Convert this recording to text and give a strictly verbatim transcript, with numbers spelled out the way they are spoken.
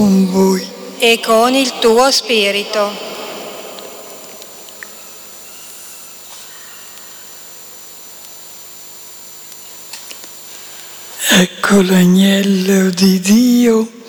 con voi. E con il tuo spirito. Ecco l'agnello di Dio